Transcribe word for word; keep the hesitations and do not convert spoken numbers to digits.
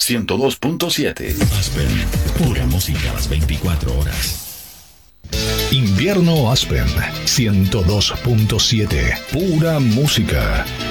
ciento dos punto siete. Aspen, pura música a las veinticuatro horas. Invierno Aspen ciento dos punto siete. Pura música.